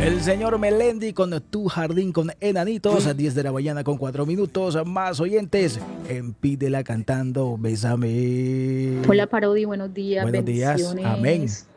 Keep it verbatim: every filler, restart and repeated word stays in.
El señor Melendi con Tu Jardín con Enanitos, a diez de la mañana con cuatro minutos. Más oyentes en Pídela Cantando, Bésame. Hola Parodi, buenos días, Buenos días, amén. bendiciones.